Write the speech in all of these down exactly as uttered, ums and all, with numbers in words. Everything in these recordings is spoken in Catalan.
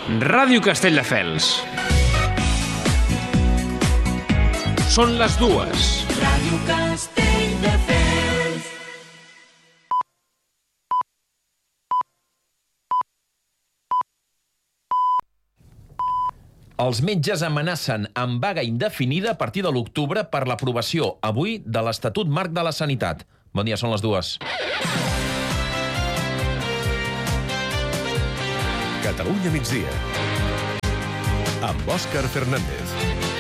Ràdio Castelldefels. Són les dues. Ràdio Castelldefels. Els metges amenacen amb vaga indefinida a partir de l'octubre per l'aprovació avui de l'Estatut Marc de la Sanitat. Bon dia, són les dues. Catalunya migdia. Amb Òscar Fernández.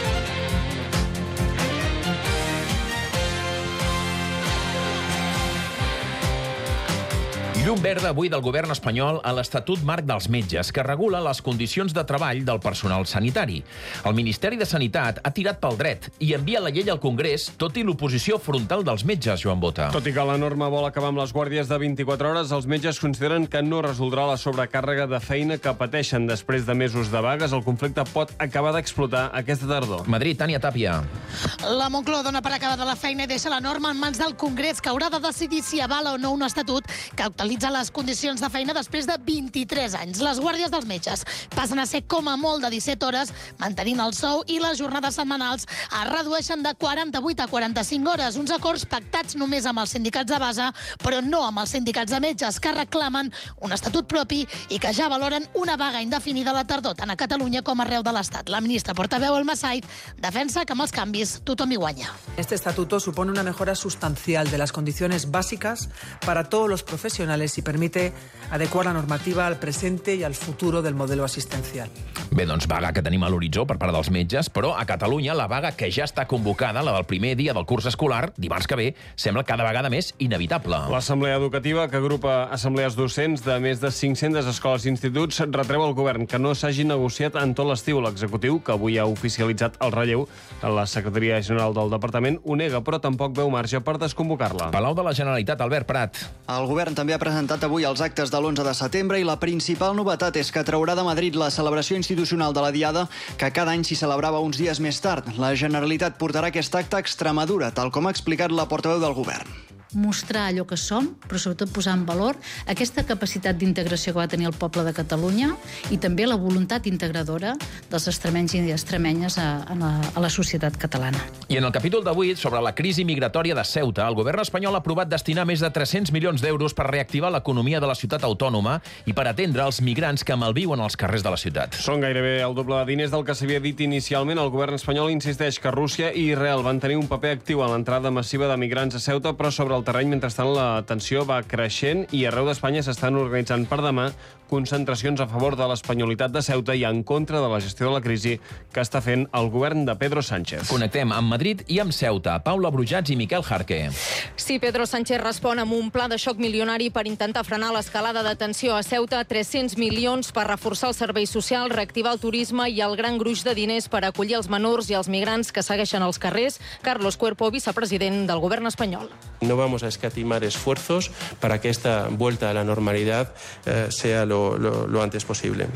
Llum verda avui del govern espanyol a l'Estatut Marc dels Metges, que regula les condicions de treball del personal sanitari. El Ministeri de Sanitat ha tirat pel dret i envia la llei al Congrés, tot i l'oposició frontal dels metges, Joan Bota. Tot i que la norma vol acabar amb les guàrdies de vint-i-quatre hores, els metges consideren que no resoldrà la sobrecàrrega de feina que pateixen després de mesos de vagues. El conflicte pot acabar d'explotar aquesta tardor. Madrid, Tània Tàpia. La Moncloa dona per acabada la feina i deixa la norma en mans del Congrés, que haurà de decidir si avala o no un estatut que actualitza les condicions de feina després de vint-i-tres anys. Les guàrdies dels metges passen a ser com a molt de disset hores, mantenint el sou, i les jornades setmanals es redueixen de quaranta-vuit a quaranta-cinc hores. Uns acords pactats només amb els sindicats de base, però no amb els sindicats de metges, que reclamen un estatut propi i que ja valoren una vaga indefinida a la tardor, tant a Catalunya com arreu de l'Estat. La ministra portaveu, Elma Said, defensa que amb els canvis tothom hi guanya. Este estatuto supone una mejora sustancial de las condiciones básicas para todos los profesionales y permite adecuar la normativa al presente y al futuro del modelo asistencial. Bé, doncs vaga que tenim a l'horitzó per part dels metges, però a Catalunya la vaga que ja està convocada, la del primer dia del curs escolar, dimarts que ve, sembla cada vegada més inevitable. L'Assemblea Educativa, que agrupa assemblees docents de més de cinc-centes escoles i instituts, retreu al govern que no s'hagi negociat en tot l'estiu. L'executiu, que avui ha oficialitzat el relleu a la Secretaria General del Departament, ho nega, però tampoc veu marge per desconvocar-la. Palau de la Generalitat, Albert Prat. El govern també ha presentat avui els actes de l'onze de setembre i la principal novetat és que traurà de Madrid la celebració institucional de la Diada, que cada any s'hi celebrava uns dies més tard. La Generalitat portarà aquest acte a Extremadura, tal com ha explicat la portaveu del govern. Mostrar allò que som, però sobretot posar en valor aquesta capacitat d'integració que va tenir el poble de Catalunya i també la voluntat integradora dels extremenys i extremenyes a, a, la, a la societat catalana. I en el capítol d'avui, sobre la crisi migratòria de Ceuta, el govern espanyol ha aprovat destinar més de tres-cents milions d'euros per reactivar l'economia de la ciutat autònoma i per atendre els migrants que malviuen als carrers de la ciutat. Són gairebé el doble de diners del que s'havia dit inicialment. El govern espanyol insisteix que Rússia i Israel van tenir un paper actiu en l'entrada massiva de migrants a Ceuta, però sobre el terreny, mentrestant, la tensió va creixent i arreu d'Espanya s'estan organitzant per demà concentracions a favor de l'espanyolitat de Ceuta i en contra de la gestió de la crisi que està fent el govern de Pedro Sánchez. Connectem amb Madrid i amb Ceuta. Paula Brujats i Miquel Jarque. Sí, Pedro Sánchez respon amb un pla de xoc milionari per intentar frenar l'escalada de tensió a Ceuta, tres-cents milions per reforçar els serveis socials, reactivar el turisme i el gran gruix de diners per acollir els menors i els migrants que segueixen als carrers. Carlos Cuerpo, vicepresident del govern espanyol. No vamos a escatimar esfuerzos para que esta vuelta a la normalidad eh, sea lo, lo, lo antes posible.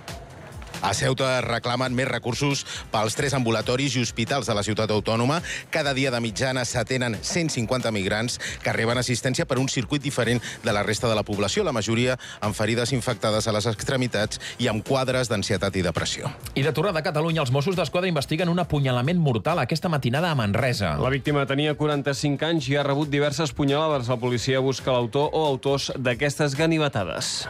A Ceuta reclamen més recursos pels tres ambulatoris i hospitals de la ciutat autònoma. Cada dia de mitjana s'atenen cent cinquanta migrants que reben assistència per un circuit diferent de la resta de la població, la majoria amb ferides infectades a les extremitats i amb quadres d'ansietat i depressió. I de tornada a Catalunya, els Mossos d'Esquadra investiguen un apunyalament mortal aquesta matinada a Manresa. La víctima tenia quaranta-cinc anys i ha rebut diverses punyalades. La policia busca l'autor o autors d'aquestes ganivetades.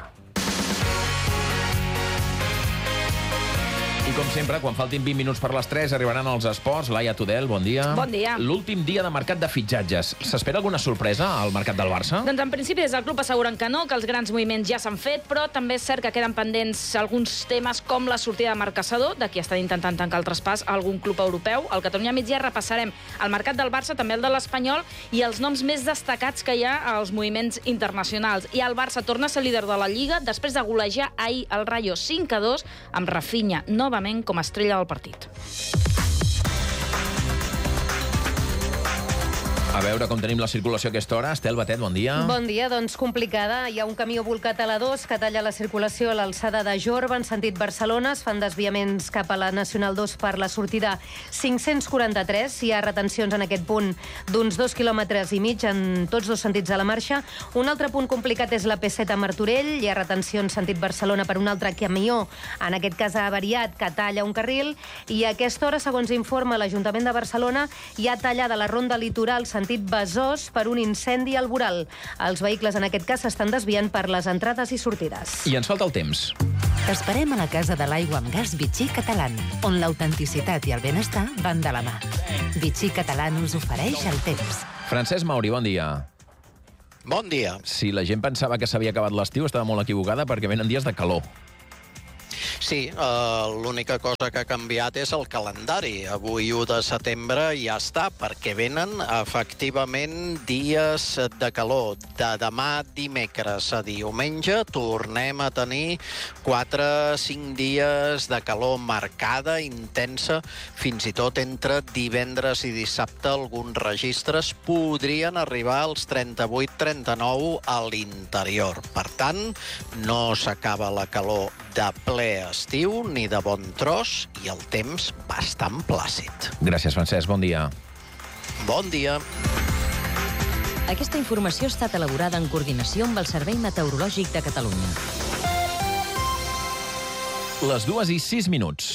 I com sempre, quan faltin vint minuts per les tres, arribaran els esports. Laia Tudel, bon dia. Bon dia. L'últim dia de mercat de fitxatges. S'espera alguna sorpresa al mercat del Barça? Doncs en principi des del club asseguren que no, que els grans moviments ja s'han fet, però també és cert que queden pendents alguns temes com la sortida de Marc Caçador, de qui està intentant tancar el traspàs a algun club europeu. Al Catalunya Migdia repassarem el mercat del Barça, també el de l'Espanyol, i els noms més destacats que hi ha als moviments internacionals. I el Barça torna a ser líder de la Lliga després de golejar ahir el Rayo cinc a dos amb Rafinha novament com a estrella del partit. A veure com tenim la circulació a aquesta hora. Estel Batet, bon dia. Bon dia, doncs complicada. Hi ha un camió volcat a la dos que talla la circulació a l'alçada de Jorba en sentit Barcelona. Es fan desviaments cap a la Nacional dos per la sortida cinc-cents quaranta-tres. Hi ha retencions en aquest punt d'uns dos quilòmetres i mig en tots dos sentits de la marxa. Un altre punt complicat és la P set a Martorell. Hi ha retencions sentit Barcelona per un altre camió, en aquest cas avariat, que talla un carril. I a aquesta hora, segons informa l'Ajuntament de Barcelona, hi ha tallada la ronda litoral sentit Besòs per un incendi al voral. Els vehicles, en aquest cas, s'estan desviant per les entrades i sortides. I ens falta el temps. T'esperem a la Casa de l'Aigua amb Gas Vichy Catalan, on l'autenticitat i el benestar van de la mà. Vichy Catalan us ofereix el temps. Francesc Mauri, bon dia. Bon dia. Si la gent pensava que s'havia acabat l'estiu, estava molt equivocada perquè venen dies de calor. Sí, uh, l'única cosa que ha canviat és el calendari. Avui, u de setembre, ja està, perquè venen efectivament dies de calor. De demà dimecres a diumenge tornem a tenir quatre cinc dies de calor marcada, intensa, fins i tot entre divendres i dissabte alguns registres podrien arribar als trenta-vuit trenta-nou a l'interior. Per tant, no s'acaba la calor de ple estiu ni de bon tros i el temps bastant plàcid. Gràcies, Francesc. Bon dia. Bon dia. Aquesta informació ha estat elaborada en coordinació amb el Servei Meteorològic de Catalunya. Les dues i sis minuts.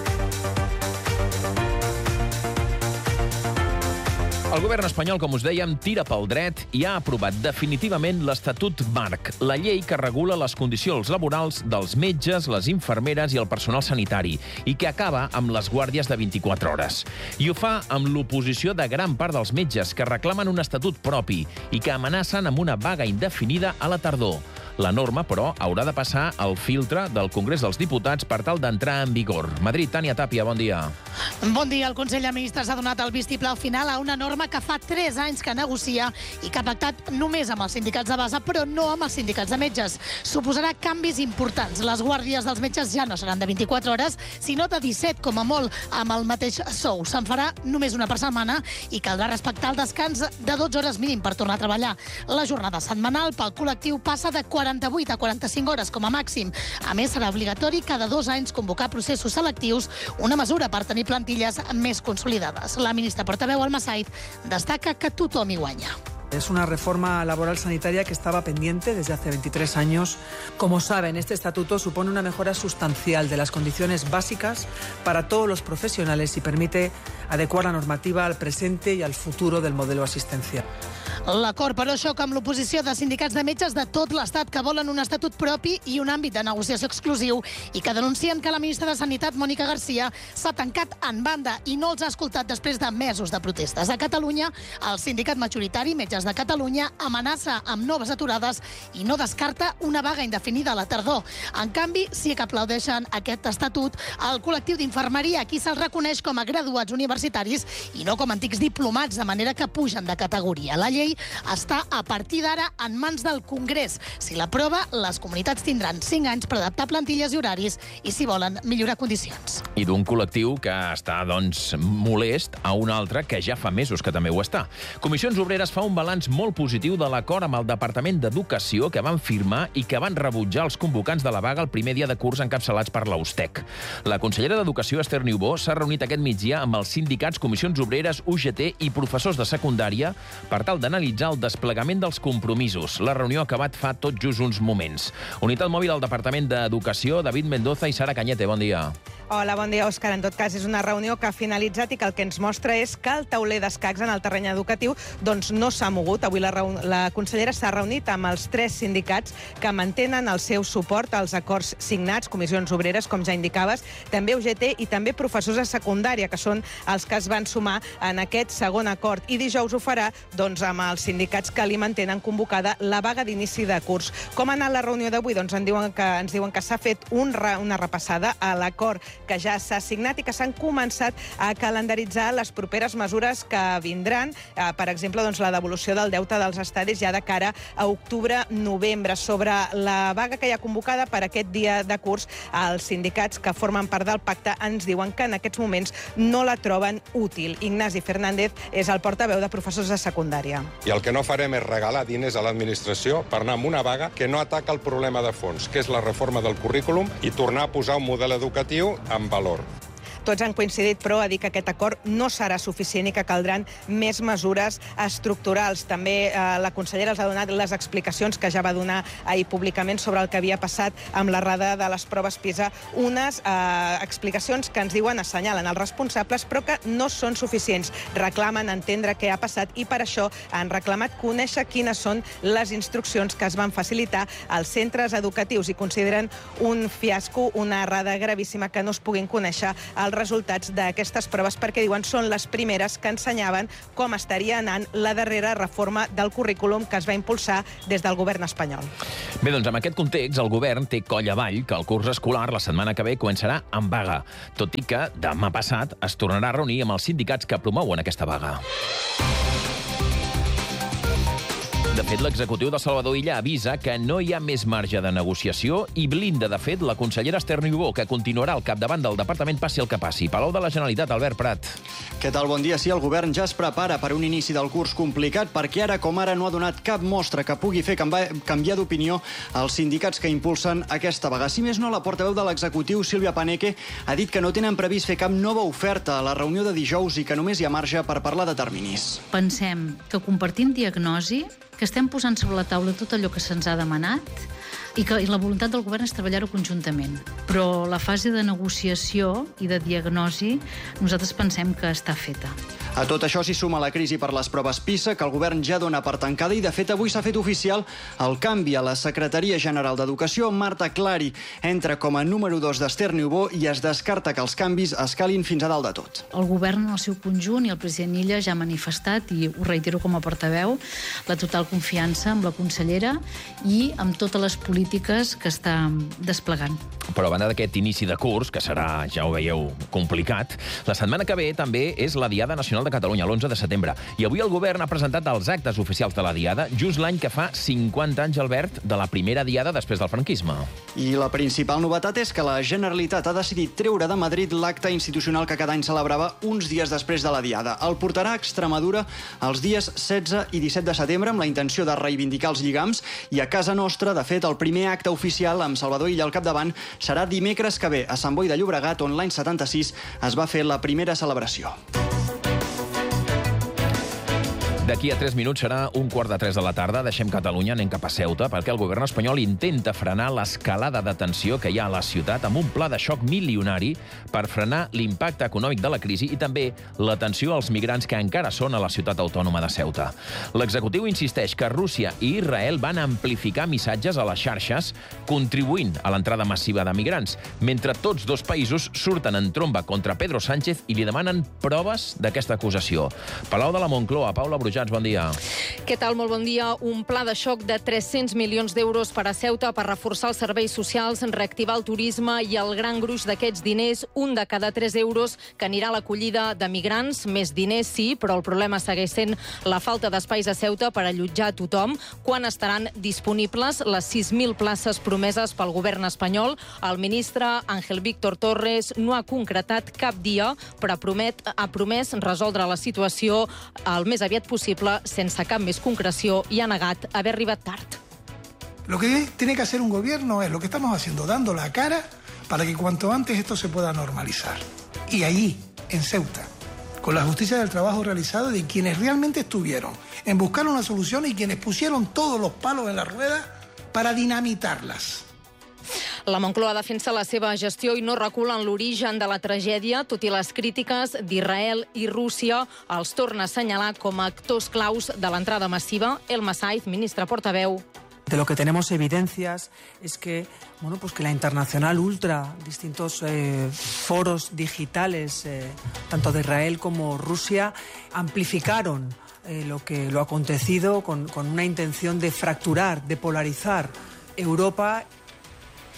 El govern espanyol, com us dèiem, tira pel dret i ha aprovat definitivament l'Estatut Marc, la llei que regula les condicions laborals dels metges, les infermeres i el personal sanitari, i que acaba amb les guàrdies de vint-i-quatre hores. I ho fa amb l'oposició de gran part dels metges, que reclamen un estatut propi i que amenacen amb una vaga indefinida a la tardor. La norma, però, haurà de passar al filtre del Congrés dels Diputats per tal d'entrar en vigor. Madrid, Tània Tàpia, bon dia. Bon dia. El Consell de Ministres ha donat el vistiplau final a una norma que fa tres anys que negocia i que ha pactat només amb els sindicats de base, però no amb els sindicats de metges. Suposarà canvis importants. Les guàrdies dels metges ja no seran de vint-i-quatre hores, sinó de disset, com a molt, amb el mateix sou. Se'n farà només una per setmana i caldrà respectar el descans de dotze hores mínim per tornar a treballar. La jornada setmanal pel col·lectiu passa de quaranta-vuit a quaranta-cinc hores com a màxim. A més, serà obligatori cada dos anys convocar processos selectius, una mesura per tenir plantilles més consolidades. La ministra portaveu Almasait destaca que tothom hi guanya. Es una reforma laboral sanitaria que estaba pendiente desde hace veintitrés años. Como saben, este estatuto supone una mejora sustancial de las condiciones básicas para todos los profesionales y permite adecuar la normativa al presente y al futuro del modelo asistencial. L'acord, però, xoca amb l'oposició de sindicats de metges de tot l'Estat que volen un estatut propi i un àmbit de negociació exclusiu i que denuncien que la ministra de Sanitat, Mònica Garcia, s'ha tancat en banda i no els ha escoltat després de mesos de protestes. A Catalunya, el sindicat majoritari, Metges de Catalunya, amenaça amb noves aturades i no descarta una vaga indefinida a la tardor. En canvi, sí que aplaudeixen aquest estatut el col·lectiu d'infermeria, qui se'ls reconeix com a graduats universitaris i no com a antics diplomats, de manera que pugen de categoria. La llei està a partir d'ara en mans del Congrés. Si l'aprova, les comunitats tindran cinc anys per adaptar plantilles i horaris i, si volen, millorar condicions. I d'un col·lectiu que està, doncs, molest a un altre que ja fa mesos que també ho està. Comissions Obreres fa un balanç molt positiu de l'acord amb el Departament d'Educació que van firmar i que van rebutjar els convocants de la vaga el primer dia de curs encapçalats per l'Austec. La consellera d'Educació, Esther Niubó, s'ha reunit aquest migdia amb els sindicats, Comissions Obreres, U G T i professors de secundària per tal d'analitzar el desplegament dels compromisos. La reunió ha acabat fa tot just uns moments. Unitat mòbil del Departament d'Educació, David Mendoza i Sara Cañete. Bon dia. Hola, bon dia, Òscar. En tot cas, és una reunió que ha finalitzat i que el que ens mostra és que el tauler d'escacs en el terreny educatiu doncs no s'ha mogut. Avui la, la consellera s'ha reunit amb els tres sindicats que mantenen el seu suport als acords signats, Comissions Obreres, com ja indicaves, també U G T i també professors de secundària, que són els que es van sumar en aquest segon acord. I dijous ho farà doncs, amb els sindicats que li mantenen convocada la vaga d'inici de curs. Com ha anat la reunió d'avui? Doncs en diuen que, ens diuen que s'ha fet un, una repassada a l'acord que ja s'ha signat i que s'han començat a calendaritzar les properes mesures que vindran. Eh, per exemple, doncs, la devolució del deute dels estadis ja de cara a octubre-novembre. Sobre la vaga que hi ha convocada per aquest dia de curs, els sindicats que formen part del pacte ens diuen que en aquests moments no la troben útil. Ignasi Fernández és el portaveu de professors de secundària. I el que no farem és regalar diners a l'administració per anar amb una vaga que no ataca el problema de fons, que és la reforma del currículum i tornar a posar un model educatiu en valor. Tots han coincidit, però, a dir que aquest acord no serà suficient i que caldran més mesures estructurals. També eh, la consellera els ha donat les explicacions que ja va donar ahir públicament sobre el que havia passat amb l'errada de les proves PISA. Unes eh, explicacions que ens diuen, assenyalen els responsables, però que no són suficients. Reclamen entendre què ha passat i per això han reclamat conèixer quines són les instruccions que es van facilitar als centres educatius i consideren un fiasco, una errada gravíssima que no es puguin conèixer els resultats d'aquestes proves, perquè diuen són les primeres que ensenyaven com estaria anant la darrera reforma del currículum que es va impulsar des del govern espanyol. Bé, doncs amb aquest context, el govern té coll avall que el curs escolar la setmana que ve començarà amb vaga, tot i que demà passat es tornarà a reunir amb els sindicats que promouen aquesta vaga. De fet, l'executiu de Salvador Illa avisa que no hi ha més marge de negociació i blinda, de fet, la consellera Esther Niubó, que continuarà al capdavant del departament passi el que passi. Palau de la Generalitat, Albert Prat. Què tal? Bon dia. Sí, el govern ja es prepara per un inici del curs complicat perquè ara com ara no ha donat cap mostra que pugui fer canviar d'opinió als sindicats que impulsen aquesta vaga. Si més no, la portaveu de l'executiu, Sílvia Paneque, ha dit que no tenen previst fer cap nova oferta a la reunió de dijous i que només hi ha marge per parlar de terminis. Pensem que compartim diagnosi, que estem posant sobre la taula tot allò que se'ns ha demanat i que i la voluntat del govern és treballar-ho conjuntament. Però la fase de negociació i de diagnosi nosaltres pensem que està feta. A tot això s'hi suma la crisi per les proves PISA, que el govern ja dona per tancada i, de fet, avui s'ha fet oficial el canvi a la Secretaria General d'Educació. Marta Clari entra com a número dos d'Esther Niubó i es descarta que els canvis escalin fins a dalt de tot. El govern en el seu conjunt i el president Illa ja ha manifestat, i ho reitero com a portaveu, la total confiança amb la consellera i amb totes les polítiques que està desplegant. Però a banda d'aquest inici de curs, que serà, ja ho veieu, complicat, la setmana que ve també és la Diada Nacional de Catalunya, l'onze de setembre. I avui el govern ha presentat els actes oficials de la Diada, just l'any que fa cinquanta anys, Albert, de la primera Diada després del franquisme. I la principal novetat és que la Generalitat ha decidit treure de Madrid l'acte institucional que cada any celebrava uns dies després de la Diada. El portarà a Extremadura els dies setze i disset de setembre amb la intenció de reivindicar els lligams, i a casa nostra, de fet, el primer acte oficial amb Salvador Illa al capdavant serà dimecres que ve a Sant Boi de Llobregat, on l'any setanta-sis es va fer la primera celebració. D'aquí a tres minuts serà un quart de tres de la tarda. Deixem Catalunya, anem cap a Ceuta, perquè el govern espanyol intenta frenar l'escalada de tensió que hi ha a la ciutat amb un pla de xoc milionari per frenar l'impacte econòmic de la crisi i també l'atenció als migrants que encara són a la ciutat autònoma de Ceuta. L'executiu insisteix que Rússia i Israel van amplificar missatges a les xarxes contribuint a l'entrada massiva de migrants, mentre tots dos països surten en tromba contra Pedro Sánchez i li demanen proves d'aquesta acusació. Palau de la Moncloa, Paula Brujans, bon dia. Què tal? Molt bon dia. Un pla de xoc de tres-cents milions d'euros per a Ceuta per reforçar els serveis socials, reactivar el turisme i el gran gruix d'aquests diners, un de cada tres euros que anirà a l'acollida de migrants. Més diners, sí, però el problema segueix sent la falta d'espais a Ceuta per allotjar a tothom. Quan estaran disponibles les sis mil places promeses pel govern espanyol? El ministre Ángel Víctor Torres no ha concretat cap dia, però promet, ha promès resoldre la situació el més aviat possible sense cap més concreció i ha negat haver arribat tard. Lo que tiene que hacer un gobierno es lo que estamos haciendo, dando la cara para que cuanto antes esto se pueda normalizar. Y allí, en Ceuta, con la justicia del trabajo realizado de quienes realmente estuvieron en buscar una solución y quienes pusieron todos los palos en la rueda para dinamitarlas. La Moncloa defensa la seva gestió i no recula en l'origen de la tragèdia, tot i les crítiques d'Israel i Rússia els torna a assenyalar com a actors claus de l'entrada massiva. Elma Saiz, ministra portaveu. De lo que tenemos evidencias es que, bueno, pues que la Internacional Ultra, distintos eh, foros digitales, eh, tanto de Israel como Rusia, amplificaron eh, lo que lo acontecido con, con una intención de fracturar, de polarizar Europa.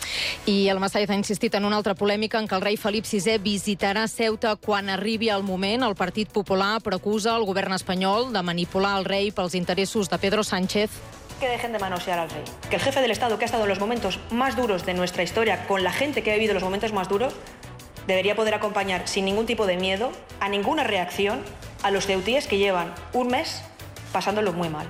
I el Masáez ha insistit en una altra polèmica en què el rei Felip sisè visitarà Ceuta quan arribi el moment. El Partit Popular acusa el govern espanyol de manipular el rei pels interessos de Pedro Sánchez. Que dejen de manosear al rey. Que el jefe del Estado, que ha estado en los momentos más duros de nuestra historia, con la gente que ha vivido los momentos más duros, debería poder acompañar sin ningún tipo de miedo, a ninguna reacción, a los ceutíes que llevan un mes pasándolo muy mal.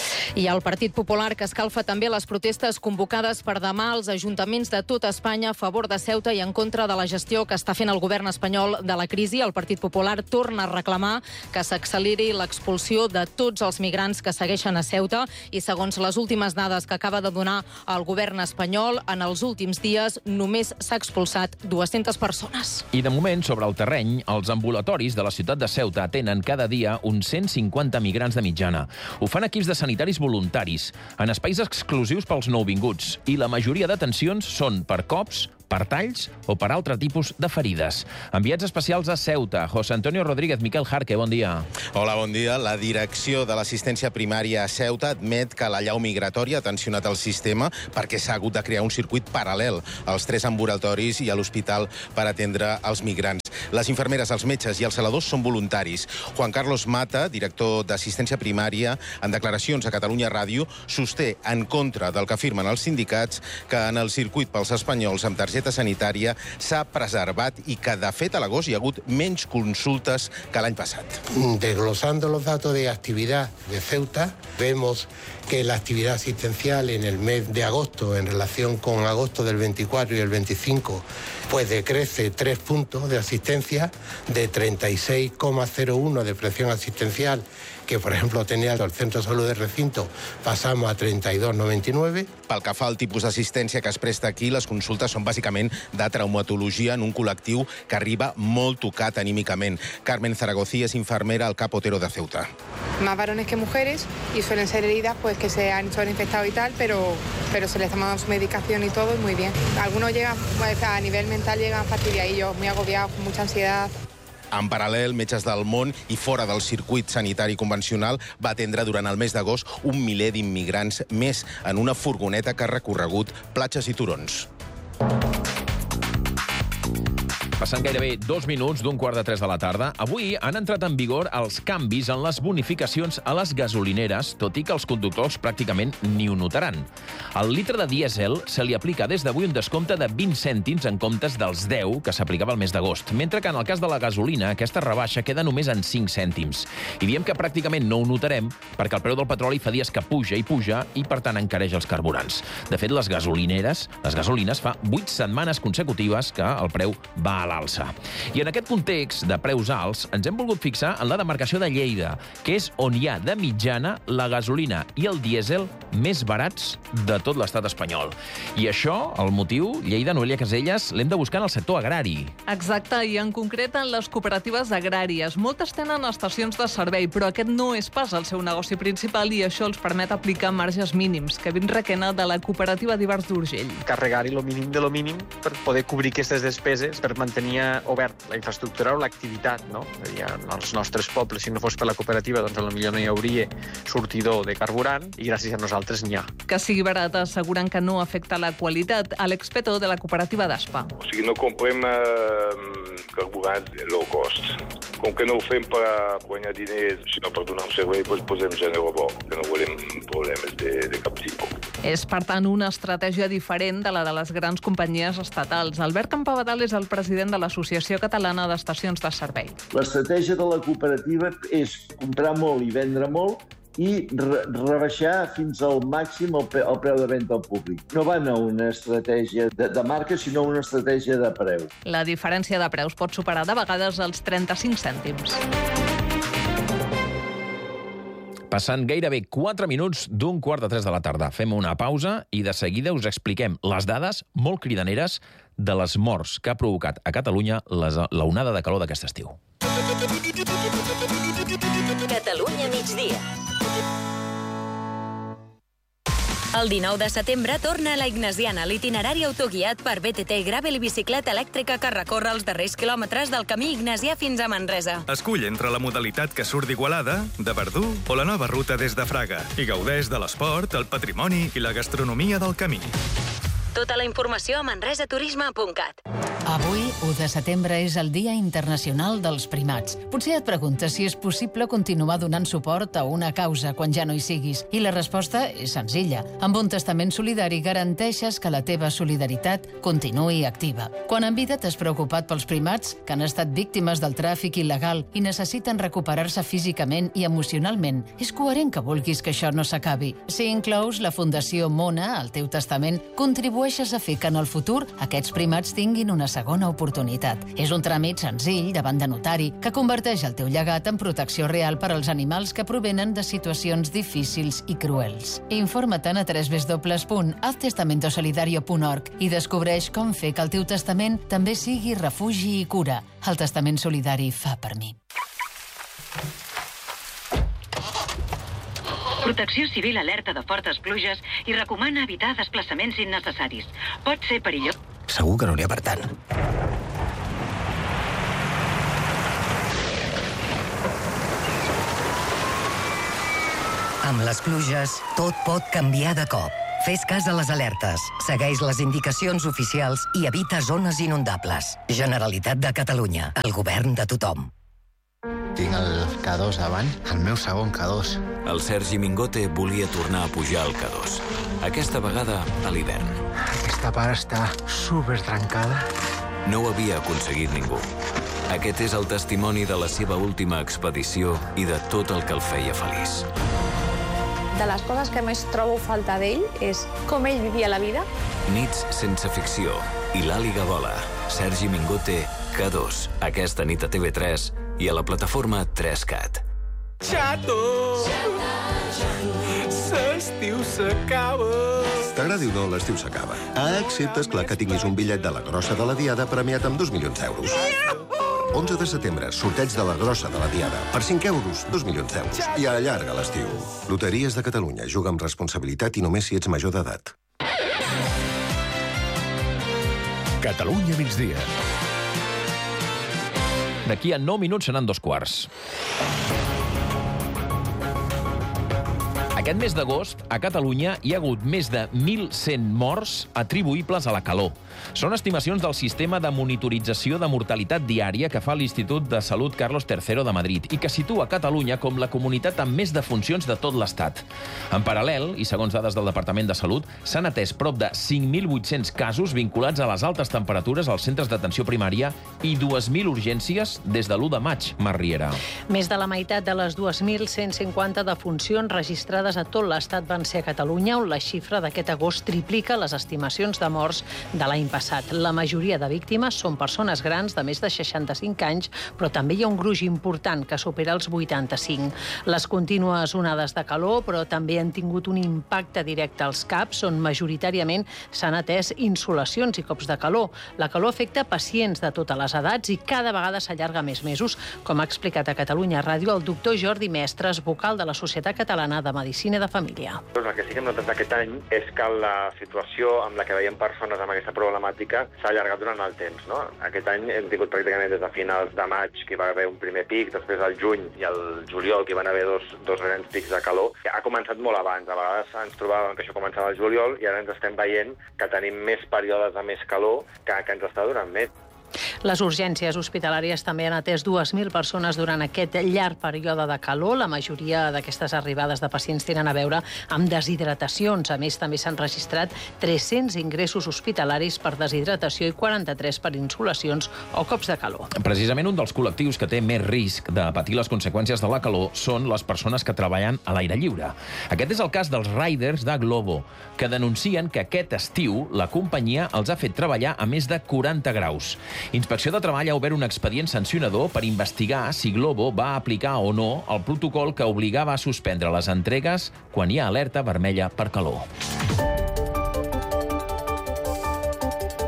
I el Partit Popular, que escalfa també les protestes convocades per demà als ajuntaments de tota Espanya a favor de Ceuta i en contra de la gestió que està fent el govern espanyol de la crisi. El Partit Popular torna a reclamar que s'acceleri l'expulsió de tots els migrants que segueixen a Ceuta i, segons les últimes dades que acaba de donar el govern espanyol, en els últims dies només s'ha expulsat dues-centes persones. I de moment, sobre el terreny, els ambulatoris de la ciutat de Ceuta atenen cada dia uns cent cinquanta migrants de mitjana. Ho fan equips de sanitaris voluntaris, en espais exclusius pels nouvinguts, i la majoria d'atencions són per cops, per talls o per altre tipus de ferides. Enviats especials a Ceuta, José Antonio Rodríguez, Miquel Jarque, bon dia. Hola, bon dia. La direcció de l'assistència primària a Ceuta admet que l'allau migratori ha tensionat el sistema perquè s'ha hagut de crear un circuit paral·lel als tres ambulatoris i a l'hospital per atendre els migrants. Les infermeres, els metges i els celadors són voluntaris. Juan Carlos Mata, director d'assistència primària, en declaracions a Catalunya Ràdio, sosté en contra del que afirmen els sindicats que en el circuit pels espanyols amb targeta sanitària s'ha preservat i que, de fet, a l'agost hi ha hagut menys consultes que l'any passat. Desglosando los datos de actividad de Ceuta, vemos que la actividad asistencial en el mes de agosto, en relación con agosto del veinticuatro y el veinticinco, pues decrece tres puntos de asistencia, de treinta y seis coma cero uno de presión asistencial, que, por ejemplo, tenía el centro de salud de recinto, pasamos a treinta y dos coma noventa y nueve. Pel que fa al tipus d'assistència que es presta aquí, les consultes són bàsicament de traumatologia en un col·lectiu que arriba molt tocat anímicament. Carmen Zaragozí és infermera al Cap Otero de Ceuta. Más varones que mujeres y suelen ser heridas pues que se han infectado y tal, pero, pero se les toma su medicación y todo y muy bien. Algunos llegan, pues, a nivel mental llegan fastidiadillos, muy agobiados, con mucha ansiedad. En paral·lel, Metges del Món i fora del circuit sanitari convencional va atendre durant el mes d'agost un miler d'immigrants més en una furgoneta que ha recorregut platges i turons. Passant gairebé dos minuts d'un quart de tres de la tarda, avui han entrat en vigor els canvis en les bonificacions a les gasolineres, tot i que els conductors pràcticament ni ho notaran. Al litre de dièsel se li aplica des d'avui un descompte de vint cèntims en comptes dels deu que s'aplicava el mes d'agost, mentre que en el cas de la gasolina aquesta rebaixa queda només en cinc cèntims. I diem que pràcticament no ho notarem perquè el preu del petroli fa dies que puja i puja i, per tant, encareix els carburants. De fet, les gasolineres, les gasolines, fa vuit setmanes consecutives que el preu va a l'alça. I en aquest context de preus alts ens hem volgut fixar en la demarcació de Lleida, que és on hi ha de mitjana la gasolina i el dièsel més barats de tot l'estat espanyol. I això, el motiu, Lleida, Noelia Caselles, l'hem de buscar en el sector agrari. Exacte, i en concret en les cooperatives agràries. Moltes tenen estacions de servei, però aquest no és pas el seu negoci principal i això els permet aplicar marges mínims. Kevin Requena, de la cooperativa d'Ivars d'Urgell. Carregar-hi lo mínim de lo mínim per poder cobrir aquestes despeses, per mantenir obert la infraestructura o l'activitat, no? Els nostres pobles, si no fos per la cooperativa, doncs potser no hi hauria sortidor de carburant i gràcies a nosaltres n'hi ha. Que sigui barat asseguren que no afecta la qualitat. Àlex Petó, de la cooperativa d'Aspa. O sigui, no comprem eh, carburant low cost. Com que no ho fem per guanyar diners, sinó per donar un servei, doncs posem género bo, que no volem problemes de, de cap tipus. És, per tant, una estratègia diferent de la de les grans companyies estatals. Albert Campabadal és el president de l'Associació Catalana d'Estacions de Servei. L'estratègia de la cooperativa és comprar molt i vendre molt i re rebaixar fins al màxim el, pre el preu de venda al públic. No van a una estratègia de, de marca, sinó una estratègia de preu. La diferència de preus pot superar de vegades els trenta-cinc cèntims. Passant gairebé quatre minuts d'un quart de tres de la tarda. Fem una pausa i de seguida us expliquem les dades molt cridaneres de les morts que ha provocat a Catalunya l'onada de calor d'aquest estiu. Catalunya migdia. El dinou de setembre torna a la Ignasiana l'itinerari autoguiat per B T T Gravel i bicicleta elèctrica que recorre els darrers quilòmetres del camí ignasià fins a Manresa. Escull entre la modalitat que surt d'Igualada, de Verdú o la nova ruta des de Fraga i gaudeix de l'esport, el patrimoni i la gastronomia del camí. Tota la informació a manresaturisme punt cat. Avui, u de setembre, és el Dia Internacional dels Primats. Potser et preguntes si és possible continuar donant suport a una causa quan ja no hi siguis. I la resposta és senzilla. Amb un testament solidari garanteixes que la teva solidaritat continuï activa. Quan en vida t'has preocupat pels primats que han estat víctimes del tràfic il·legal i necessiten recuperar-se físicament i emocionalment, és coherent que vulguis que això no s'acabi. Si inclous la Fundació Mona al teu testament, contribueixes a fer que en el futur aquests primats tinguin una segona oportunitat. És un tràmit senzill davant de notari que converteix el teu llegat en protecció real per als animals que provenen de situacions difícils i cruels. Informa't-en a w w w punt haz testamento solidario punt org i descobreix com fer que el teu testament també sigui refugi i cura. El testament solidari fa per mi. Protecció Civil alerta de fortes pluges i recomana evitar desplaçaments innecessaris. Pot ser perillós. Segur que no n'hi ha per tant. Amb les pluges, tot pot canviar de cop. Fes cas a les alertes, segueix les indicacions oficials i evita zones inundables. Generalitat de Catalunya, el govern de tothom. Tinc el K dos davant, el meu segon K dos. El Sergi Mingote volia tornar a pujar al K dos. Aquesta vegada a l'hivern. Aquesta part està super trencada. No ho havia aconseguit ningú. Aquest és el testimoni de la seva última expedició i de tot el que el feia feliç. De les coses que més trobo falta d'ell és com ell vivia la vida. Nits sense ficció i l'Àliga vola. Sergi Mingote, K dos. Aquesta nit a T V tres i a la plataforma tres cat. Xato! L'estiu s'acaba! T'agradi o no, l'estiu s'acaba. Excepte, esclar, que tinguis un bitllet de la grossa de la Diada premiat amb dos milions d'euros. onze de setembre, sorteig de la grossa de la Diada. Per cinc euros, dos milions d'euros. I allarga l'estiu. Loteries de Catalunya. Juga amb responsabilitat i només si ets major d'edat. Catalunya migdia. D'aquí a nou minuts seran dos quarts. Aquest mes d'agost, a Catalunya, hi ha hagut més de mil cent morts atribuïbles a la calor. Són estimacions del sistema de monitorització de mortalitat diària que fa l'Institut de Salut Carlos tercero de Madrid i que situa Catalunya com la comunitat amb més defuncions de tot l'Estat. En paral·lel, i segons dades del Departament de Salut, s'han atès prop de cinc mil vuit-cents casos vinculats a les altes temperatures als centres d'atenció primària i dues mil urgències des de l'u de maig, Mar Riera. Més de la meitat de les dues mil cent cinquanta defuncions registrades a tot l'Estat van ser a Catalunya, on la xifra d'aquest agost triplica les estimacions de morts de l'any passat. La majoria de víctimes són persones grans de més de seixanta-cinc anys, però també hi ha un gruix important que supera els vuitanta-cinc. Les contínues onades de calor, però també han tingut un impacte directe als caps, on majoritàriament s'han atès insolacions i cops de calor. La calor afecta pacients de totes les edats i cada vegada s'allarga més mesos, com ha explicat a Catalunya Ràdio el doctor Jordi Mestres, vocal de la Societat Catalana de Medicina de Família. El que sí que hem notat aquest any és que la situació amb la que veiem persones amb aquesta problemàtica s'ha allargat durant el temps. No? Aquest any hem tingut pràcticament des de finals de maig, que hi va haver un primer pic, després al juny i al juliol, que hi van haver dos, dos grans pics de calor. Ha començat molt abans. A vegades ens trobàvem que això començava al juliol i ara ens estem veient que tenim més períodes de més calor que, que ens està durant més. Les urgències hospitalàries també han atès dues mil persones durant aquest llarg període de calor. La majoria d'aquestes arribades de pacients tenen a veure amb deshidratacions. A més, també s'han registrat tres-cents ingressos hospitalaris per deshidratació i quaranta-tres per insolacions o cops de calor. Precisament un dels col·lectius que té més risc de patir les conseqüències de la calor són les persones que treballen a l'aire lliure. Aquest és el cas dels riders de Glovo, que denuncien que aquest estiu la companyia els ha fet treballar a més de quaranta graus. Inspecció de Treball ha obert un expedient sancionador per investigar si Glovo va aplicar o no el protocol que obligava a suspendre les entregues quan hi ha alerta vermella per calor.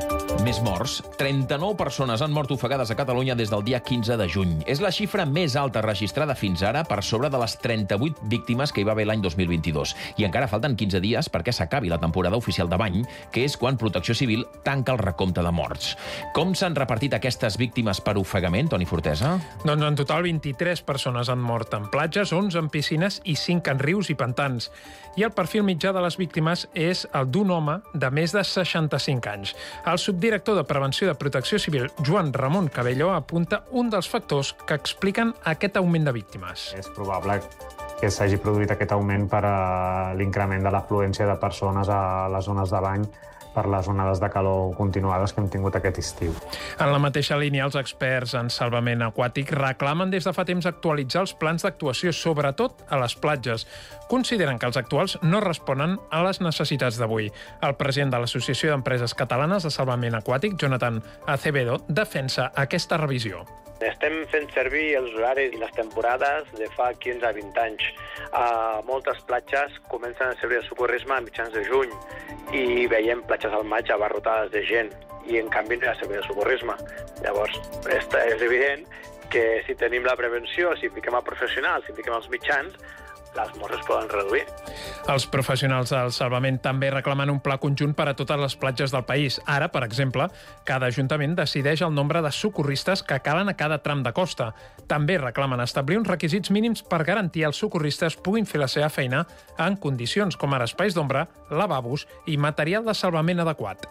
més morts. trenta-nou persones han mort ofegades a Catalunya des del dia quinze de juny. És la xifra més alta registrada fins ara, per sobre de les trenta-vuit víctimes que hi va haver l'any dos mil vint-i-dos. I encara falten quinze dies perquè s'acabi la temporada oficial de bany, que és quan Protecció Civil tanca el recompte de morts. Com s'han repartit aquestes víctimes per ofegament, Toni Fortesa? Doncs en total vint-i-tres persones han mort en platges, onze en piscines i cinc en rius i pantans. I el perfil mitjà de les víctimes és el d'un home de més de seixanta-cinc anys. El subdirector de Prevenció de Protecció Civil, Joan Ramon Cabello, apunta un dels factors que expliquen aquest augment de víctimes. És probable que s'hagi produït aquest augment per a l'increment de l'afluència de persones a les zones de bany per les onades de calor continuades que hem tingut aquest estiu. En la mateixa línia, els experts en salvament aquàtic reclamen des de fa temps actualitzar els plans d'actuació, sobretot a les platges. Consideren que els actuals no responen a les necessitats d'avui. El president de l'Associació d'Empreses Catalanes de Salvament Aquàtic, Jonathan Acevedo, defensa aquesta revisió. Estem fent servir els horaris i les temporades de fa quinze a vint anys. A moltes platges comencen a servir el socorrisme a mitjans de juny i veiem platges al maig abarrotades de gent i en canvi no hi ha servir el socorrisme. Llavors, és evident que si tenim la prevenció, si fiquem a professionals, si fiquem els mitjans, les morts es poden reduir. Els professionals del salvament també reclamen un pla conjunt per a totes les platges del país. Ara, per exemple, cada ajuntament decideix el nombre de socorristes que calen a cada tram de costa. També reclamen establir uns requisits mínims per garantir que els socorristes puguin fer la seva feina en condicions com ara espais d'ombra, lavabos i material de salvament adequat.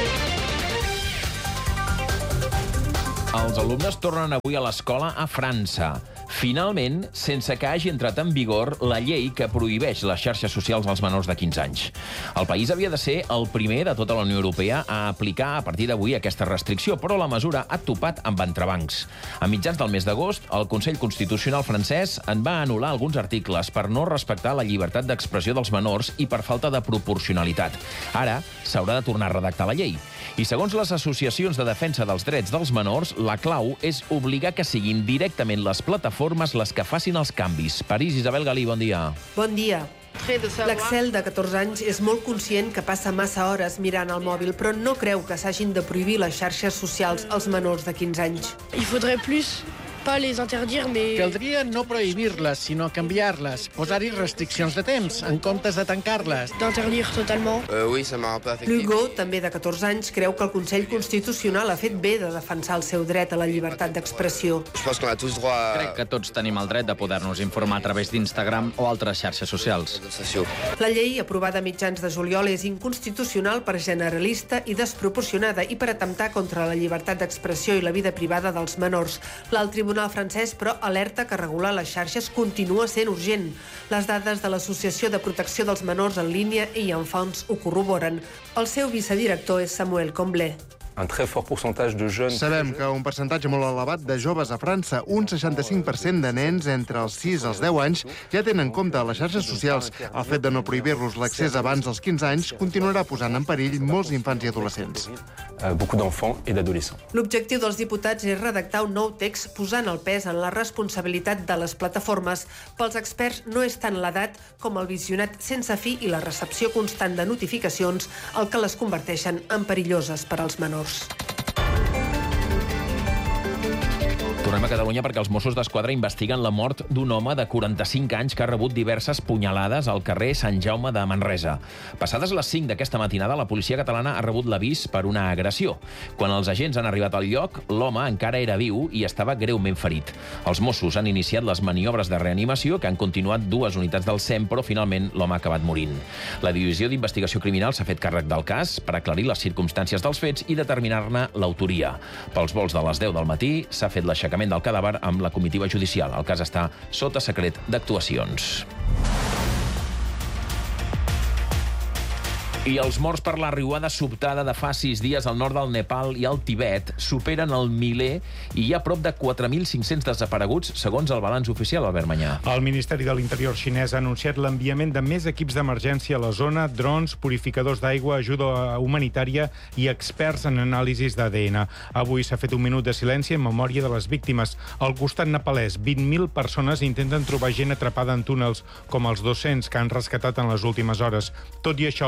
Els alumnes tornen avui a l'escola a França. Finalment, sense que hagi entrat en vigor la llei que prohibeix les xarxes socials als menors de quinze anys. El país havia de ser el primer de tota la Unió Europea a aplicar a partir d'avui aquesta restricció, però la mesura ha topat amb entrebancs. A mitjans del mes d'agost, el Consell Constitucional francès en va anul·lar alguns articles per no respectar la llibertat d'expressió dels menors i per falta de proporcionalitat. Ara s'haurà de tornar a redactar la llei. I segons les associacions de defensa dels drets dels menors, la clau és obligar que siguin directament les plataformes les que facin els canvis. París, Isabel Galí, bon dia. Bon dia. L'Axel, de catorze anys, és molt conscient que passa massa hores mirant el mòbil, però no creu que s'hagin de prohibir les xarxes socials als menors de quinze anys. Il faudrait plus pas les interdire, mais... Caldria no prohibir-les, sinó canviar-les, posar-hi restriccions de temps, en comptes de tancar-les. D'interdire totalement. Uh, oui, ça m'a pas affecté. L'Hugo, també de catorze anys, creu que el Consell Constitucional ha fet bé de defensar el seu dret a la llibertat d'expressió. Crec que tots tenim el dret de poder-nos informar a través d'Instagram o altres xarxes socials. La llei, aprovada a mitjans de juliol, és inconstitucional per generalista i desproporcionada i per atemptar contra la llibertat d'expressió i la vida privada dels menors. L'alt tribunal El francès, però, alerta que regular les xarxes continua sent urgent. Les dades de l'Associació de Protecció dels Menors en línia i Enfants ho corroboren. El seu vicedirector és Samuel Comblé. Sabem que un percentatge molt elevat de joves a França, un seixanta-cinc per cent de nens entre els sis i els deu anys, ja tenen en compte les xarxes socials. El fet de no prohibir-los l'accés abans dels quinze anys continuarà posant en perill molts infants i adolescents. L'objectiu dels diputats és redactar un nou text posant el pes en la responsabilitat de les plataformes. Pels experts no és tant l'edat com el visionat sense fi i la recepció constant de notificacions el que les converteixen en perilloses per als menors. Tornem a Catalunya perquè els Mossos d'Esquadra investiguen la mort d'un home de quaranta-cinc anys que ha rebut diverses punyalades al carrer Sant Jaume de Manresa. Passades les cinc d'aquesta matinada, la policia catalana ha rebut l'avís per una agressió. Quan els agents han arribat al lloc, l'home encara era viu i estava greument ferit. Els Mossos han iniciat les maniobres de reanimació que han continuat dues unitats del S E M, però finalment l'home ha acabat morint. La Divisió d'Investigació Criminal s'ha fet càrrec del cas per aclarir les circumstàncies dels fets i determinar-ne l'autoria. Pels vols de les deu del matí s'ha fet l'aixecament del cadàver amb la comitiva judicial. El cas està sota secret d'actuacions. I els morts per la riuada sobtada de fa sis dies al nord del Nepal i al Tibet superen el miler i hi ha prop de quatre mil cinc-cents desapareguts, segons el balanç oficial, Albert Manyà. El Ministeri de l'Interior xinès ha anunciat l'enviament de més equips d'emergència a la zona, drons, purificadors d'aigua, ajuda humanitària i experts en anàlisis d'A D N. Avui s'ha fet un minut de silenci en memòria de les víctimes. Al costat nepalès, vint mil persones intenten trobar gent atrapada en túnels, com els dos-cents que han rescatat en les últimes hores. Tot i això, les morgues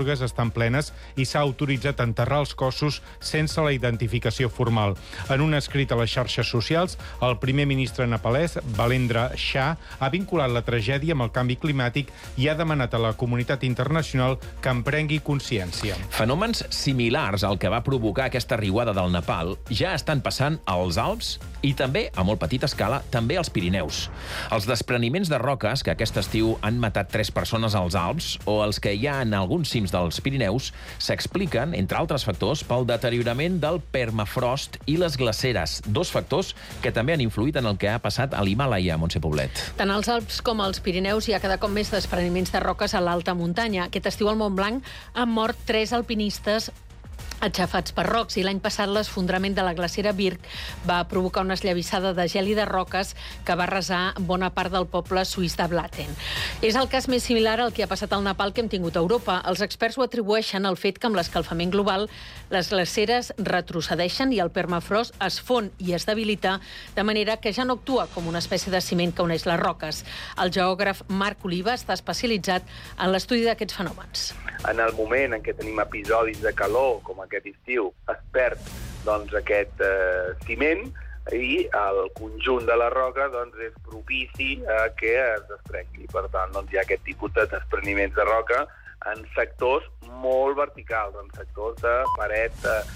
morgues estan plenes i s'ha autoritzat a enterrar els cossos sense la identificació formal. En un escrit a les xarxes socials, el primer ministre nepalès, Balendra Shah, ha vinculat la tragèdia amb el canvi climàtic i ha demanat a la comunitat internacional que en prengui consciència. Fenòmens similars al que va provocar aquesta riuada del Nepal ja estan passant als Alps i també, a molt petita escala, també als Pirineus. Els despreniments de roques que aquest estiu han matat tres persones als Alps o els que hi ha en alguns cims dels Pirineus s'expliquen, entre altres factors, pel deteriorament del permafrost i les glaceres, dos factors que també han influït en el que ha passat a l'Himàlaia, Montse Poblet. Tant als Alps com als Pirineus hi ha cada cop més despreniments de roques a l'alta muntanya. Aquest estiu al Montblanc han mort tres alpinistes aixafats per rocs, i l'any passat l'esfondrament de la glacera Birk va provocar una esllavissada de gel i de roques que va arrasar bona part del poble suís de Blatten. És el cas més similar al que ha passat al Nepal que hem tingut a Europa. Els experts ho atribueixen al fet que amb l'escalfament global les glaceres retrocedeixen i el permafrost es fon i es debilita, de manera que ja no actua com una espècie de ciment que uneix les roques. El geògraf Marc Oliva està especialitzat en l'estudi d'aquests fenòmens. En el moment en què tenim episodis de calor, com aquest estiu, es perd doncs, aquest eh, ciment i el conjunt de la roca doncs, és propici a que es desprengui. Per tant, doncs, hi ha aquest tipus de despreniments de roca en sectors molt verticals, en sectors de paret eh,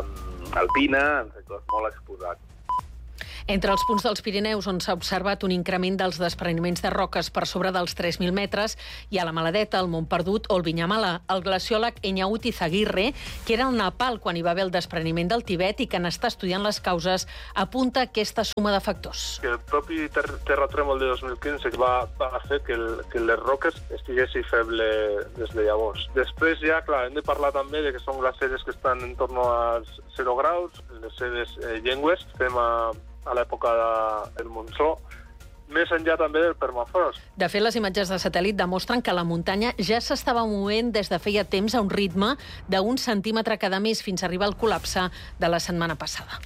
alpina, en sectors molt exposats. Entre els punts dels Pirineus on s'ha observat un increment dels despreniments de roques per sobre dels tres mil metres hi ha la Maladeta, el Mont Perdut o el Vinyamala. El glaciòleg Enyauti Izaguirre, que era al Nepal quan hi va haver el despreniment del Tibet i que n'està estudiant les causes, apunta aquesta suma de factors. El propi ter terratrèmol de dos mil quinze va, va fer que, el, que les roques estiguessin febles des de llavors. Després ja, clar, hem de parlar també de que són glaceres que estan en torn als zero graus, les seves eh, llengües. Estem a a l'època del monsó, més enllà també del permafrost. De fet, les imatges de satèl·lit demostren que la muntanya ja s'estava movent des de feia temps a un ritme d'un centímetre cada mes fins a arribar al col·lapse de la setmana passada.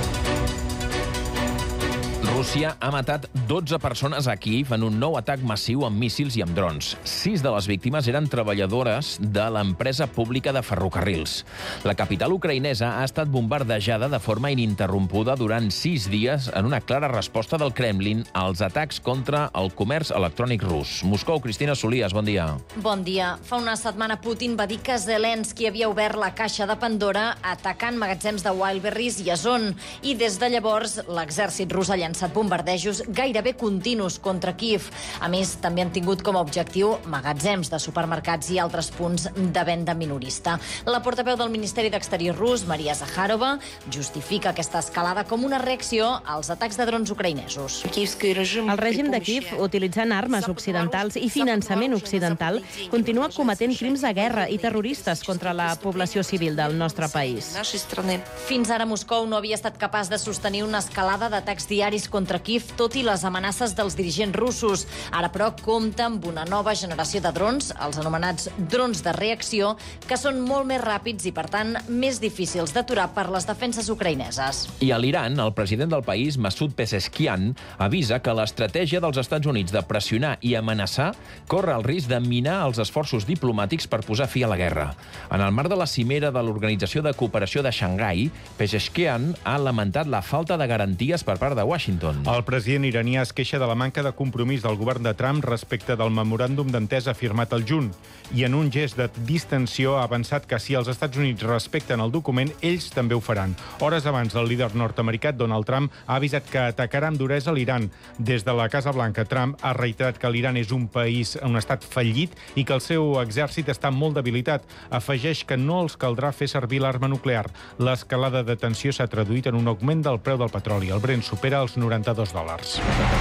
Rússia ha matat dotze persones a Kíev en un nou atac massiu amb míssils i amb drons. Sis de les víctimes eren treballadores de l'empresa pública de ferrocarrils. La capital ucraïnesa ha estat bombardejada de forma ininterrompuda durant sis dies en una clara resposta del Kremlin als atacs contra el comerç electrònic rus. Moscou, Cristina Solias, bon dia. Bon dia. Fa una setmana Putin va dir que Zelensky havia obert la caixa de Pandora atacant magatzems de Wildberries i Azon, i des de llavors l'exèrcit rus ha llançat bombardejos gairebé continus contra Kíev. A més, també han tingut com a objectiu magatzems de supermercats i altres punts de venda minorista. La portaveu del Ministeri d'Exterior rus, Maria Zakharova, justifica aquesta escalada com una reacció als atacs de drons ucraïnesos. El règim de Kíev, utilitzant armes occidentals i finançament occidental, continua cometent crims de guerra i terroristes contra la població civil del nostre país. Fins ara Moscou no havia estat capaç de sostenir una escalada d'atacs diaris contra Kíev, tot i les amenaces dels dirigents russos. Ara, però, compta amb una nova generació de drons, els anomenats drons de reacció, que són molt més ràpids i, per tant, més difícils d'aturar per les defenses ucraïneses. I a l'Iran, el president del país, Masoud Pezeshkian, avisa que l'estratègia dels Estats Units de pressionar i amenaçar corre el risc de minar els esforços diplomàtics per posar fi a la guerra. En el marc de la cimera de l'Organització de Cooperació de Xangai, Pezeshkian ha lamentat la falta de garanties per part de Washington. El president iranià es queixa de la manca de compromís del govern de Trump respecte del memoràndum d'entesa firmat al juny i en un gest de distensió ha avançat que si els Estats Units respecten el document, ells també ho faran. Hores abans, el líder nord-americà Donald Trump ha avisat que atacarà amb duresa l'Iran. Des de la Casa Blanca, Trump ha reiterat que l'Iran és un país, un estat fallit i que el seu exèrcit està molt debilitat. Afegeix que no els caldrà fer servir l'arma nuclear. L'escalada de tensió s'ha traduït en un augment del preu del petroli. El Brent supera els noranta-dos dòlars.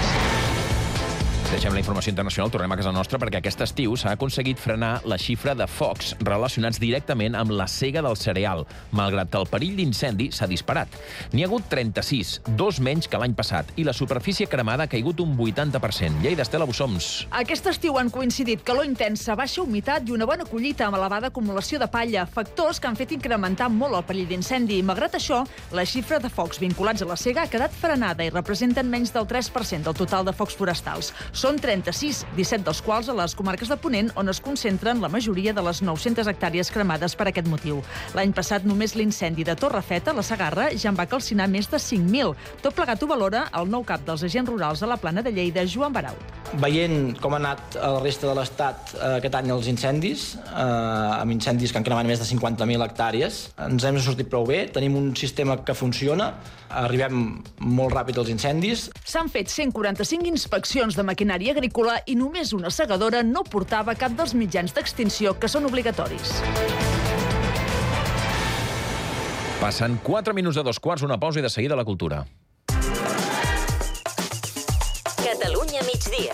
Deixem la informació internacional, tornem a casa nostra, perquè aquest estiu s'ha aconseguit frenar la xifra de focs relacionats directament amb la sega del cereal, malgrat que el perill d'incendi s'ha disparat. N'hi ha hagut trenta-sis, dos menys que l'any passat, i la superfície cremada ha caigut un vuitanta per cent. Lleida, Estela Bussoms. Aquest estiu han coincidit calor intensa, baixa humitat i una bona collita amb elevada acumulació de palla, factors que han fet incrementar molt el perill d'incendi. Malgrat això, la xifra de focs vinculats a la sega ha quedat frenada i representen menys del tres per cent del total de focs forestals. Són Són trenta-sis, disset dels quals a les comarques de Ponent, on es concentren la majoria de les nou-centes hectàrees cremades per aquest motiu. L'any passat només l'incendi de Torrefeta, a la Segarra, ja en va calcinar més de cinc mil. Tot plegat ho valora el nou cap dels agents rurals a la Plana de Lleida, Joan Barau. Veient com ha anat a la resta de l'Estat eh, aquest any els incendis, eh, amb incendis que han cremat més de cinquanta mil hectàrees, ens hem sortit prou bé, tenim un sistema que funciona, arribem molt ràpid als incendis. S'han fet cent quaranta-cinc inspeccions de maquinària agrícola i només una segadora no portava cap dels mitjans d'extinció que són obligatoris. Passen quatre minuts de dos quarts, una pausa i de seguida la cultura. Catalunya migdia.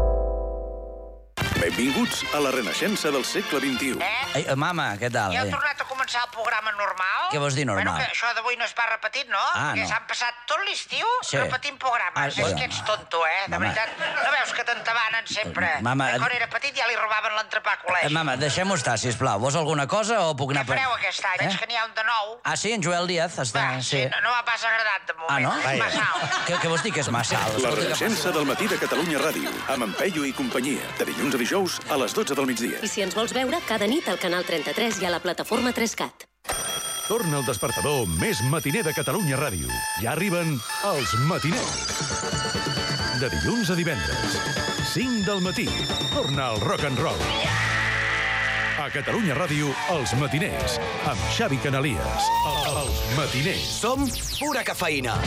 Benvinguts a la renaixença del segle vint-i-u. Eh? Ei, mama, què tal? Ja heu tornat a començar el programa normal? Què vols dir normal? Bueno, que això d'avui no es va repetit, no? Ah, Perquè no. s'han passat tot l'estiu Sí. repetint programes. Ah, És bueno. que ets tonto, eh? De Mama. veritat. No veus que t'entabanen sempre? Mama, Que quan era petit ja li robaven l'entrepà a col·legi. Eh, mama, deixem-ho estar, sisplau. Vols alguna cosa o puc anar... Què fareu aquest any? Eh? Veig que n'hi ha un de nou. Ah, sí, en Joel Díaz està... Va, sí, no, no m'ha pas agradat de moment. Ah, no? És massa alt. Què, què vols dir que és massa alt? La Escolta, que renaixença del matí de Catalunya Ràdio, amb en Peyu i companyia, de dilluns a dijous a les dotze del migdia. I si ens vols veure, cada nit al canal trenta-tres i a la plataforma tres cat. Torna el despertador més matiner de Catalunya Ràdio. Ja arriben els matiners. De dilluns a divendres, cinc del matí, torna el rock and roll. A Catalunya Ràdio, els matiners, amb Xavi Canalies. Els matiners. Som pura cafeïna.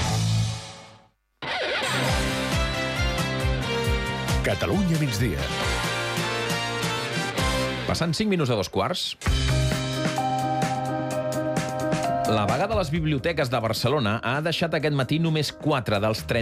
Catalunya migdia. Passant cinc minuts a dos quarts. La vaga de les biblioteques de Barcelona ha deixat aquest matí només quatre dels trenta